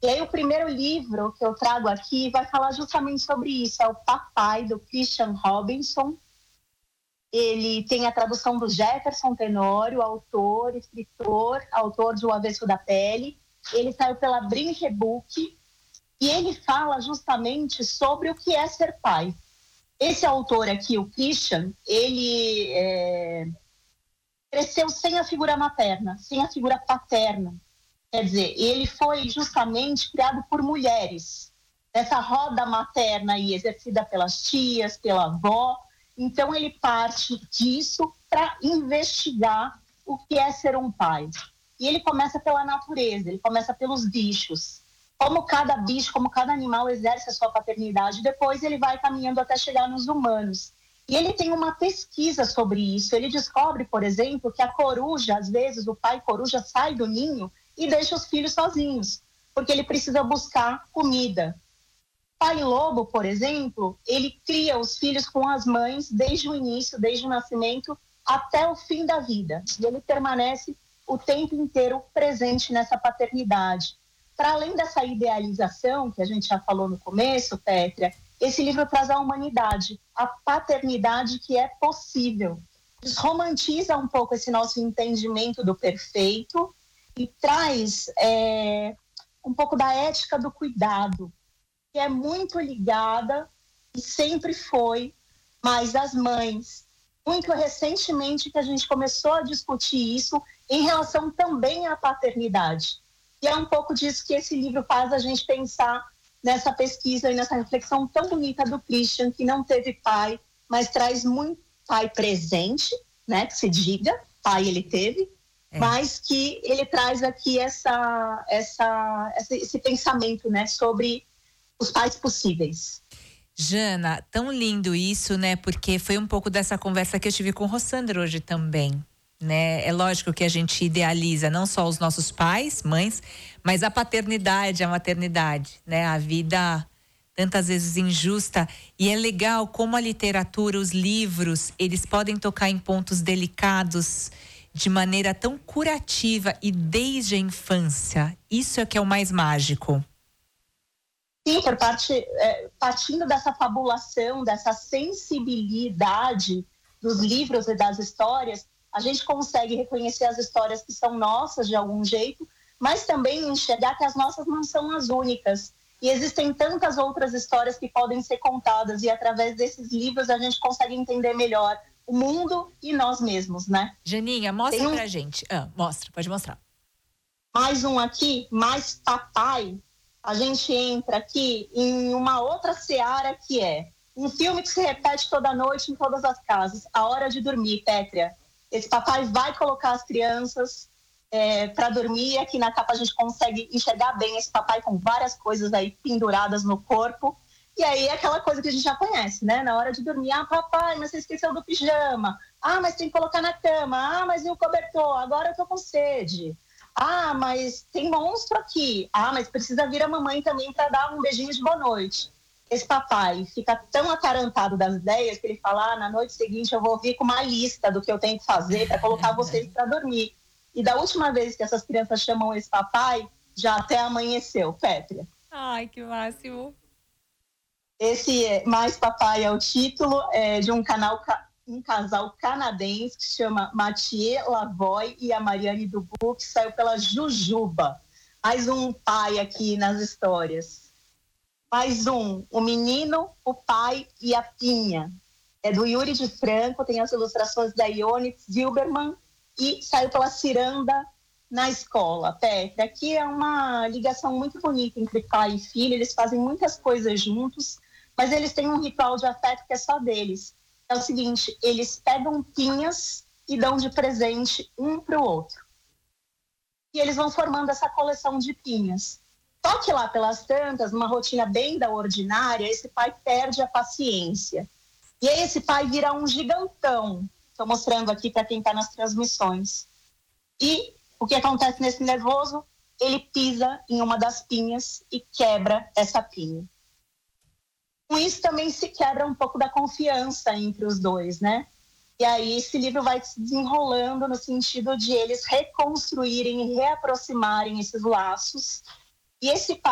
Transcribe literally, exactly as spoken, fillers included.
E aí o primeiro livro que eu trago aqui vai falar justamente sobre isso, é o Papai, do Christian Robinson. Ele tem a tradução do Jefferson Tenório, autor, escritor, autor de O Avesso da Pele. Ele saiu pela Brinche Book e ele fala justamente sobre o que é ser pai. Esse autor aqui, o Christian, ele é, cresceu sem a figura materna, sem a figura paterna. Quer dizer, ele foi justamente criado por mulheres, essa roda materna aí, exercida pelas tias, pela avó. Então, ele parte disso para investigar o que é ser um pai. E ele começa pela natureza, ele começa pelos bichos. Como cada bicho, como cada animal exerce a sua paternidade, depois ele vai caminhando até chegar nos humanos. E ele tem uma pesquisa sobre isso. Ele descobre, por exemplo, que a coruja, às vezes, o pai coruja sai do ninho e deixa os filhos sozinhos, porque ele precisa buscar comida. Pai lobo, por exemplo, ele cria os filhos com as mães desde o início, desde o nascimento até o fim da vida. E ele permanece o tempo inteiro presente nessa paternidade. Para além dessa idealização que a gente já falou no começo, Pétria, esse livro traz a humanidade, a paternidade que é possível. Desromantiza um pouco esse nosso entendimento do perfeito e traz é, um pouco da ética do cuidado, que é muito ligada e sempre foi mais às mães. Muito recentemente que a gente começou a discutir isso em relação também à paternidade. E é um pouco disso que esse livro faz a gente pensar nessa pesquisa e nessa reflexão tão bonita do Christian, que não teve pai, mas traz muito pai presente, né, que se diga, pai ele teve, é. Mas que ele traz aqui essa, essa, esse pensamento, né, sobre os pais possíveis. Jana, tão lindo isso, né? Porque foi um pouco dessa conversa que eu tive com o Rossandro hoje também, né? É lógico que a gente idealiza não só os nossos pais, mães, mas a paternidade, a maternidade, né? A vida tantas vezes injusta. E é legal como a literatura, os livros, eles podem tocar em pontos delicados de maneira tão curativa e desde a infância. Isso é que é o mais mágico. Sim, por parte, é, partindo dessa fabulação, dessa sensibilidade dos livros e das histórias, a gente consegue reconhecer as histórias que são nossas de algum jeito, mas também enxergar que as nossas não são as únicas. E existem tantas outras histórias que podem ser contadas e através desses livros a gente consegue entender melhor o mundo e nós mesmos, né? Janinha, mostra um... pra gente. Ah, mostra, pode mostrar. Mais um aqui, mais papai. A gente entra aqui em uma outra seara que é um filme que se repete toda noite em todas as casas, A Hora de Dormir, Pétria. Esse papai vai colocar as crianças é, para dormir. Aqui na capa a gente consegue enxergar bem esse papai com várias coisas aí penduradas no corpo. E aí é aquela coisa que a gente já conhece, né? Na hora de dormir, ah, papai, mas você esqueceu do pijama. Ah, mas tem que colocar na cama. Ah, mas e o cobertor? Agora eu tô com sede. Ah, mas tem monstro aqui. Ah, mas precisa vir a mamãe também para dar um beijinho de boa noite. Esse papai fica tão atarantado das ideias que ele fala, ah, na noite seguinte eu vou vir com uma lista do que eu tenho que fazer para colocar vocês para dormir. E da última vez que essas crianças chamam esse papai, já até amanheceu, Pétria. Ai, que máximo. Esse Mais Papai é o título é, de um canal, um casal canadense que se chama Mathieu Lavoie e a Mariane Dubu, que saiu pela Jujuba. Mais um pai aqui nas histórias. Mais um, o menino, o pai e a Pinha. É do Yuri de Franco, tem as ilustrações da Ione Zilberman e saiu pela Ciranda na escola. Petra, aqui é uma ligação muito bonita entre pai e filho, eles fazem muitas coisas juntos, mas eles têm um ritual de afeto que é só deles. É o seguinte, eles pegam pinhas e dão de presente um para o outro. E eles vão formando essa coleção de pinhas. Só que lá pelas tantas, numa rotina bem da ordinária, esse pai perde a paciência. E aí esse pai vira um gigantão. Estou mostrando aqui para quem está nas transmissões. E o que acontece nesse nervoso? Ele pisa em uma das pinhas e quebra essa pinha. Com isso também se quebra um pouco da confiança entre os dois, né? E aí esse livro vai se desenrolando no sentido de eles reconstruírem e reaproximarem esses laços. E esse